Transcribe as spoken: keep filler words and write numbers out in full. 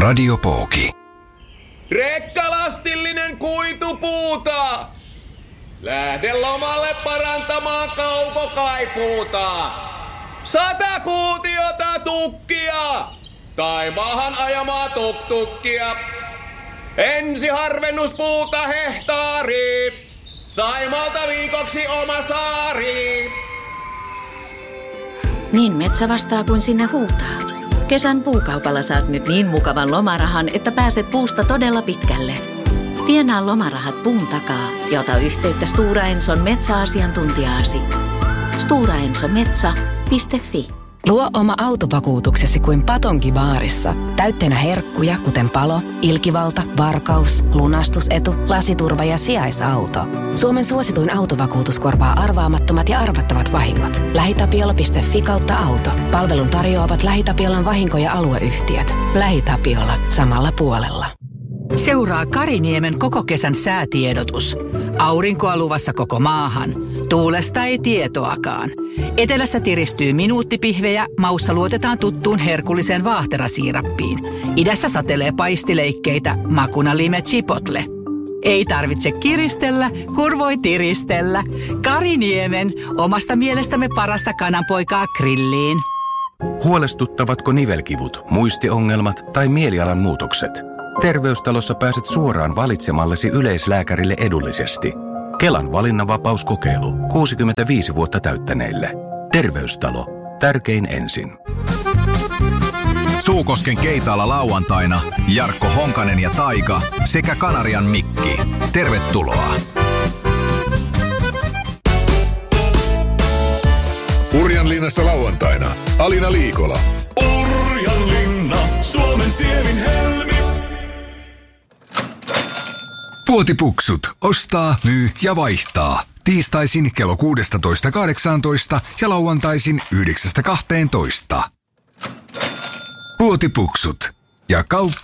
Radiopooki. Rekkalastillinen kuitupuuta! Lähde lomalle parantamaan kaukokaipuuta. Sata kuutiota tukkia! Tai maahan ajamaa tuktukkia. Ensi harvennuspuuta hehtaari. Saimalta viikoksi oma saari. Niin metsä vastaa kuin sinne huutaa. Kesän puukaupalla saat nyt niin mukavan lomarahan, että pääset puusta todella pitkälle. Tienaa lomarahat puun takaa ja ota yhteyttä Stora Enson metsäasiantuntijaasi. stora enso metsä piste fi. Luo oma autovakuutuksesi kuin Patonki baarissa. Täytteenä herkkuja, kuten palo, ilkivalta, varkaus, lunastusetu, lasiturva ja sijaisauto. Suomen suosituin autovakuutus korvaa arvaamattomat ja arvattavat vahingot. lähitapiola piste fi kautta auto. Palvelun tarjoavat LähiTapiolan vahinko- ja alueyhtiöt. LähiTapiola. Samalla puolella. Seuraa Kariniemen koko kesän säätiedotus. Aurinkoa luvassa koko maahan. Tuulesta ei tietoakaan. Etelässä tiristyy minuuttipihvejä, maussa luotetaan tuttuun herkulliseen vaahterasiirappiin. Idässä satelee paistileikkeitä, makuna lime chipotle. Ei tarvitse kiristellä, kun voi tiristellä. Kariniemen, omasta mielestämme parasta kananpoikaa grilliin. Huolestuttavatko nivelkivut, muistiongelmat tai mielialan muutokset? Terveystalossa pääset suoraan valitsemallesi yleislääkärille edullisesti. Kelan valinnanvapauskokeilu kuusikymmentäviisi vuotta täyttäneille. Terveystalo. Tärkein ensin. Suukosken keitaalla lauantaina Jarkko Honkanen ja Taika sekä Kanarian Mikki. Tervetuloa. Urjanlinnassa lauantaina Alina Liikola. Urjanlinna, Suomen sievin helmi. Puotipuksut. Ostaa, myy ja vaihtaa. Tiistaisin kello kuusitoista kahdeksantoista ja lauantaisin yhdeksästä kahteentoista. Puotipuksut. Ja kauppa